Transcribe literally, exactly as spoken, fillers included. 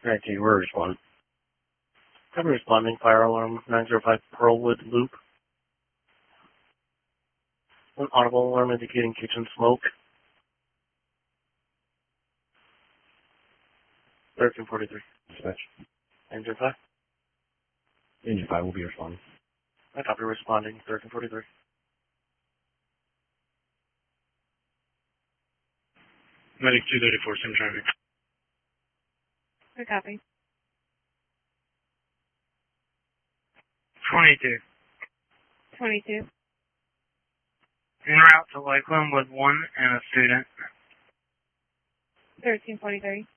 nineteen, we're responding. I'm responding. Fire alarm nine zero five Pearlwood Loop. An audible alarm indicating kitchen smoke. thirteen forty-three. Dispatch. Engine five. Engine five will be responding. I copy responding. thirteen forty-three. Medic two thirty-four, sim traffic. I copy. twenty-two. twenty-two. En route to Lakeland with one and a student. thirteen forty-three.